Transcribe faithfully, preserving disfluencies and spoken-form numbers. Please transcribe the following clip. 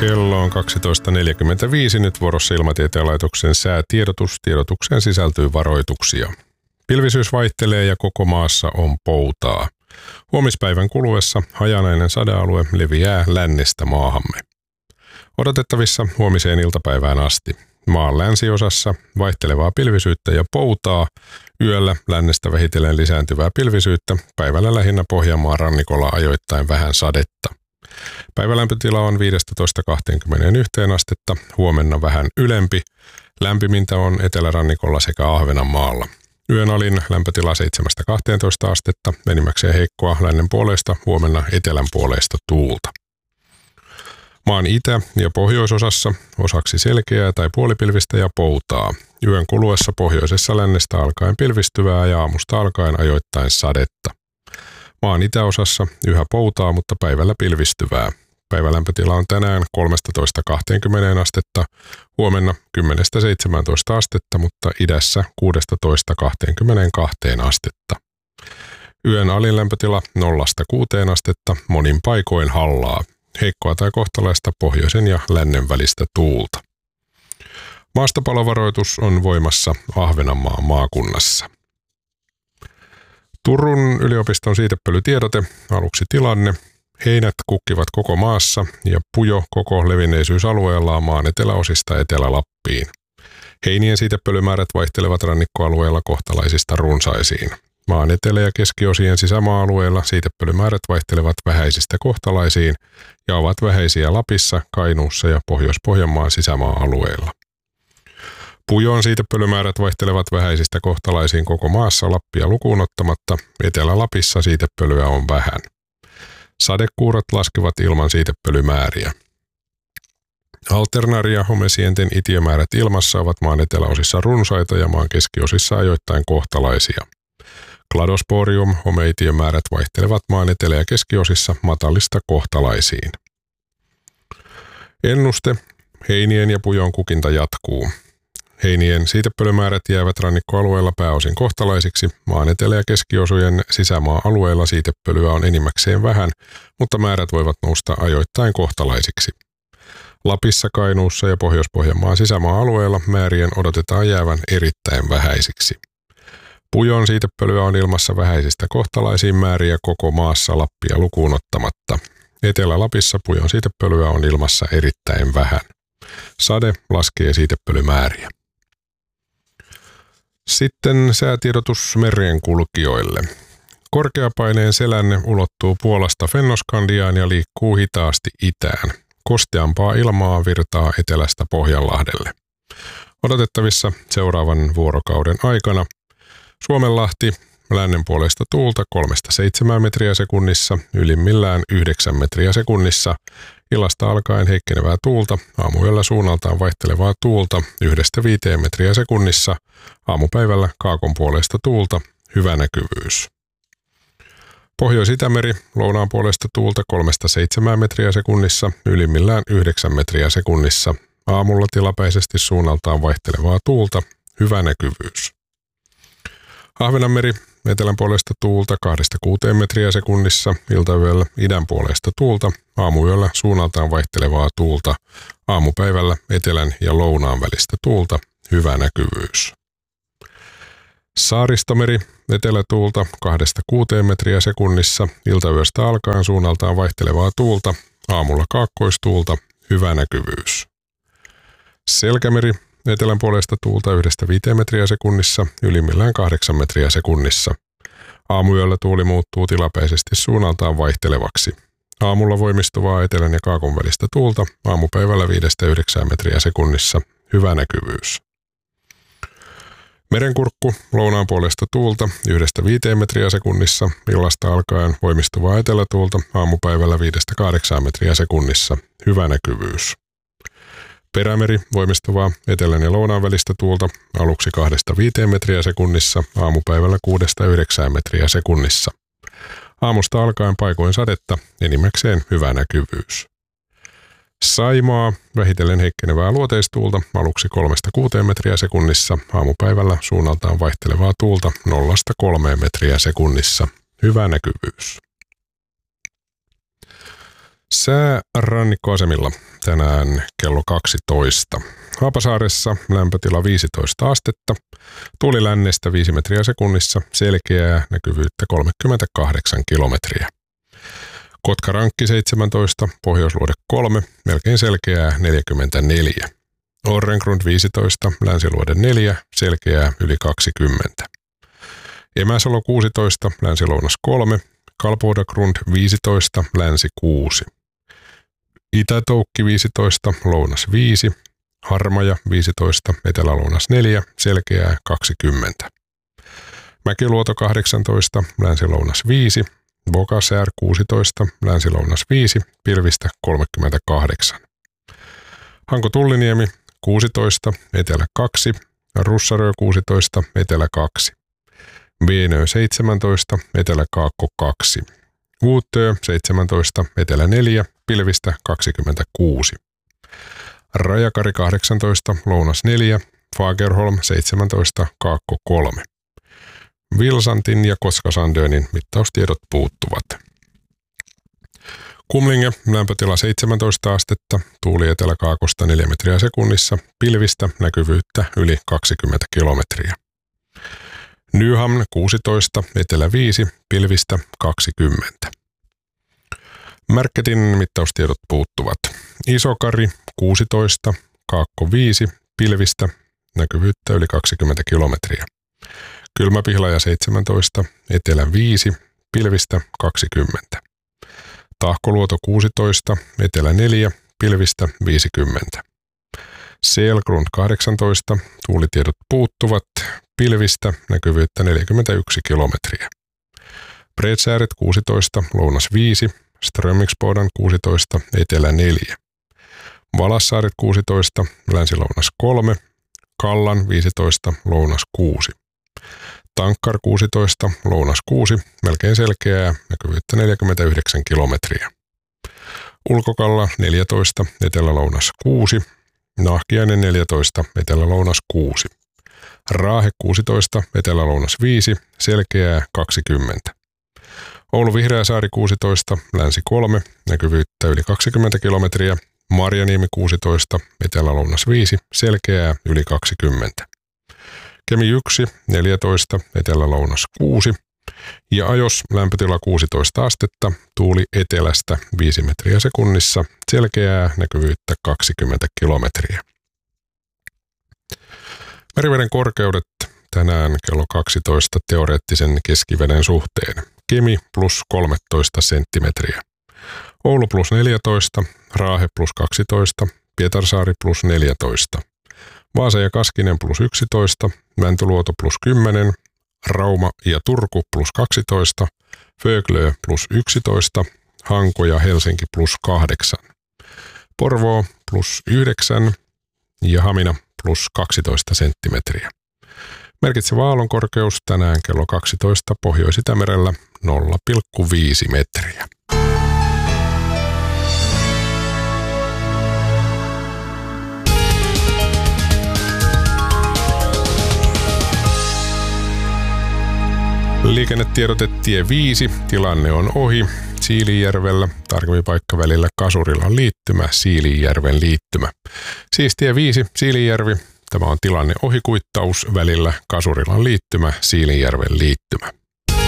Kello on kaksitoista neljäkymmentäviisi, nyt vuorossa Ilmatieteen laitoksen säätiedotus. Tiedotukseen sisältyy varoituksia. Pilvisyys vaihtelee ja koko maassa on poutaa. Huomispäivän kuluessa hajanainen sadealue leviää lännestä maahamme. Odotettavissa huomiseen iltapäivään asti. Maan länsiosassa vaihtelevaa pilvisyyttä ja poutaa, yöllä lännestä vähitellen lisääntyvää pilvisyyttä, päivällä lähinnä Pohjanmaan rannikolla ajoittain vähän sadetta. Päivälämpötila on viisitoista kaksikymmentäyksi astetta, huomenna vähän ylempi. Lämpimintä on etelärannikolla sekä Ahvenanmaalla. Yön alin lämpötila seitsemästä kahteentoista astetta, enimmäkseen heikkoa lännen puolesta, huomenna etelän puolesta tuulta. Maan itä- ja pohjoisosassa osaksi selkeää tai puolipilvistä ja poutaa. Yön kuluessa pohjoisessa lännestä alkaen pilvistyvää ja aamusta alkaen ajoittain sadetta. Maan itäosassa yhä poutaa, mutta päivällä pilvistyvää. Päivälämpötila on tänään kolmetoista kaksikymmentä astetta, huomenna kymmenestä seitsemääntoista astetta, mutta idässä kuusitoista kaksikymmentäkaksi astetta. Yön alin lämpötila nollasta kuuteen astetta, monin paikoin hallaa. Heikkoa tai kohtalaista pohjoisen ja lännen välistä tuulta. Maastopalovaroitus on voimassa Ahvenanmaan maakunnassa. Turun yliopiston siitepölytiedote, aluksi tilanne. Heinät kukkivat koko maassa ja pujo koko levinneisyysalueellaan maan eteläosista Etelä-Lappiin. Heinien siitepölymäärät vaihtelevat rannikkoalueella kohtalaisista runsaisiin. Maan etelä- ja keskiosien sisämaa-alueilla siitepölymäärät vaihtelevat vähäisistä kohtalaisiin ja ovat vähäisiä Lapissa, Kainuussa ja Pohjois-Pohjanmaan sisämaa-alueilla. Pujon siitepölymäärät vaihtelevat vähäisistä kohtalaisiin koko maassa Lappia lukuun ottamatta, Etelä-Lapissa siitepölyä on vähän. Sadekuurot laskevat ilman siitepölymääriä. Alternaria homesienten itiömäärät ilmassa ovat maan eteläosissa runsaita ja maan keskiosissa ajoittain kohtalaisia. Kladosporium homeitiömäärät vaihtelevat maan etelä- ja keskiosissa matalista kohtalaisiin. Ennuste. Heinien ja pujon kukinta jatkuu. Heinien siitepölymäärät jäävät rannikkoalueella pääosin kohtalaisiksi. Maan etelä- ja keskiosujen sisämaa-alueella siitepölyä on enimmäkseen vähän, mutta määrät voivat nousta ajoittain kohtalaisiksi. Lapissa, Kainuussa ja Pohjois-Pohjanmaan sisämaa-alueella määrien odotetaan jäävän erittäin vähäisiksi. Pujon siitepölyä on ilmassa vähäisistä kohtalaisiin määriä koko maassa Lappia lukuun ottamatta. Etelä-Lapissa pujon siitepölyä on ilmassa erittäin vähän. Sade laskee siitepölymääriä. Sitten säätiedotus merenkulkijoille. Korkeapaineen selänne ulottuu Puolasta Fennoskandiaan ja liikkuu hitaasti itään. Kosteampaa ilmaa virtaa etelästä Pohjanlahdelle. Odotettavissa seuraavan vuorokauden aikana Suomenlahti lännen puolesta tuulta kolmesta seitsemään metriä sekunnissa, ylimmillään yhdeksän metriä sekunnissa. Illasta alkaen heikkenevää tuulta, aamuyöllä suunnaltaan vaihtelevaa tuulta yhdestä viiteen metriä sekunnissa, aamupäivällä kaakon puolesta tuulta, hyvä näkyvyys. Pohjois-Itämeri lounaan puolesta tuulta kolmesta seitsemään metriä sekunnissa, ylimmillään yhdeksän metriä sekunnissa, aamulla tilapäisesti suunnaltaan vaihtelevaa tuulta, hyvä näkyvyys. Ahvenanmeri etelän puolesta tuulta kahdesta kuuteen metriä sekunnissa, iltayöllä idän puolesta tuulta, aamuyöllä suunnaltaan vaihtelevaa tuulta, aamupäivällä etelän ja lounaan välistä tuulta, hyvä näkyvyys. Saaristomeri etelätuulta kahdesta kuuteen metriä sekunnissa, iltayöstä alkaen suunnaltaan vaihtelevaa tuulta, aamulla kaakkoistuulta, hyvä näkyvyys. Selkämeri etelän puolesta tuulta yhdestä viiteen metriä sekunnissa, ylimmillään kahdeksan metriä sekunnissa. Aamuyöllä tuuli muuttuu tilapäisesti suunnaltaan vaihtelevaksi. Aamulla voimistuvaa etelän ja kaakon välistä tuulta, aamupäivällä viidestä yhdeksään metriä sekunnissa, hyvä näkyvyys. Merenkurkku lounaan puolesta tuulta yhdestä viiteen metriä sekunnissa, illasta alkaen voimistuvaa etelätuulta, aamupäivällä viidestä kahdeksaan metriä sekunnissa, hyvä näkyvyys. Perämeri voimistuvaa etelän ja lounaan välistä tuulta aluksi kahdesta viiteen metriä sekunnissa, aamupäivällä kuudesta yhdeksään metriä sekunnissa. Aamusta alkaen paikoin sadetta, enimmäkseen hyvä näkyvyys. Saimaa vähitellen heikkenevää luoteistuulta aluksi kolmesta kuuteen metriä sekunnissa, aamupäivällä suunnaltaan vaihtelevaa tuulta nollasta kolmeen metriä sekunnissa, hyvä näkyvyys. Sää rannikkoasemilla tänään kello kaksitoista. Haapasaaressa lämpötila viisitoista astetta, tuuli lännestä viisi metriä sekunnissa, selkeää näkyvyyttä kolmekymmentäkahdeksan kilometriä. Kotkarankki seitsemäntoista, Pohjoisluode kolme, melkein selkeää neljäkymmentäneljä. Orrengrund viisitoista, Länsiluode neljä, selkeää yli kaksikymmentä. Emäsalo kuusitoista, Länsi-Lounas kolme, Kalpodagrund viisitoista, Länsi kuusi. Itätoukki viisitoista, Lounas viisi, Harmaja viisitoista, Etelä-Lounas neljä, selkeää kaksikymmentä. Mäkiluoto kahdeksantoista, Länsi-Lounas viisi, Bogasär kuusitoista, Länsi-Lounas viisi, pilvistä kolmekymmentäkahdeksan. Hanko-Tulliniemi kuusitoista, Etelä kaksi, Russarö kuusitoista, Etelä kaksi. Veenö seitsemäntoista, Etelä-Kaakko kaksi. Uutö seitsemäntoista, Etelä neljä, pilvistä kaksikymmentäkuusi. Rajakari kahdeksantoista, Lounas neljä, Fagerholm seitsemäntoista, Kaakko kolme. Vilsantin ja Koskasandönin mittaustiedot puuttuvat. Kumlinge, lämpötila seitsemäntoista astetta, tuuli eteläkaakosta neljä metriä sekunnissa, pilvistä näkyvyyttä yli kaksikymmentä kilometriä. Nyhamn kuusitoista, Etelä viisi, pilvistä kaksikymmentä. Märketin mittaustiedot puuttuvat. Isokari kuusitoista, Kaakko viisi, pilvistä näkyvyyttä yli kaksikymmentä kilometriä. Kylmäpihlaja seitsemäntoista, Etelä viisi, pilvistä kaksikymmentä. Tahkoluoto kuusitoista, Etelä neljä, pilvistä viisikymmentä. Selgrund kahdeksantoista, tuulitiedot puuttuvat, pilvistä näkyvyyttä neljäkymmentäyksi kilometriä. Bredsääret kuusitoista, Lounas viisi, Strömingsbodan kuusitoista, Etelä neljä. Valassaaret kuusitoista, Länsi-Lounas kolme, Kallan viisitoista, Lounas kuusi. Tankkar kuusitoista, Lounas kuusi, melkein selkeää, näkyvyyttä neljäkymmentäyhdeksän kilometriä. Ulkokalla neljätoista, Etelä-Lounas kuusi, Nahkiainen neljätoista, Etelä-Lounas kuusi. Raahe kuusitoista, Etelä-Lounas viisi, selkeää kaksikymmentä. Oulu Vihreäsaari kuusitoista, Länsi kolme, näkyvyyttä yli kaksikymmentä kilometriä. Marjaniemi kuusitoista, Etelä-Lounas viisi, selkeää yli kaksikymmentä. Kemi yksi, neljätoista, Etelä-Lounas kuusi ja Ajos lämpötila kuusitoista astetta, tuuli etelästä viisi metriä sekunnissa, selkeää näkyvyyttä kaksikymmentä kilometriä. Meriveden korkeudet tänään kello kaksitoista teoreettisen keskiveden suhteen. Kemi plus kolmetoista senttimetriä. Oulu plus neljätoista, Raahe plus kaksitoista, Pietarsaari plus neljätoista. Vaasa ja Kaskinen plus yksitoista, Mäntyluoto plus kymmenen, Rauma ja Turku plus kaksitoista, Föglö plus yksitoista, Hanko ja Helsinki plus kahdeksan. Porvoo plus yhdeksän ja Hamina plus kaksitoista senttimetriä. Merkitsevä aallonkorkeus tänään kello kaksitoista Pohjois-Itämerellä nolla pilkku viisi metriä. Liikennetiedote tie viisi, tilanne on ohi Siilinjärvellä, tarkemmin paikka välillä Kasurilan liittymä, Siilinjärven liittymä. Siis tie viisi, Siilinjärvi, tämä on tilanne ohikuittaus välillä Kasurilan liittymä, Siilinjärven liittymä.